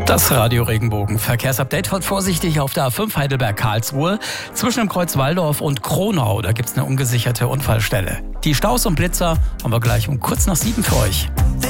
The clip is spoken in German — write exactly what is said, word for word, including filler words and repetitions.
Das Radio Regenbogen Verkehrsupdate. Fahrt vorsichtig auf der A fünf Heidelberg-Karlsruhe. Zwischen dem Kreuz Walldorf und Kronau, da gibt es eine ungesicherte Unfallstelle. Die Staus und Blitzer haben wir gleich um kurz nach sieben für euch.